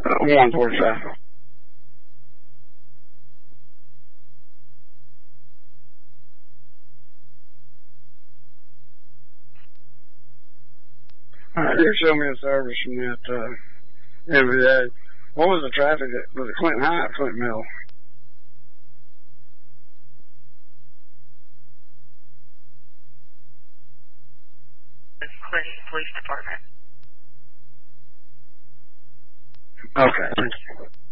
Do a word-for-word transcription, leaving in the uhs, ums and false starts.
Uh, one forty-five. All right, you show me a service from that uh, N V A. What was the traffic? At, was it Clinton High or Clinton Middle? Clinton Police Department. Okay, thank you.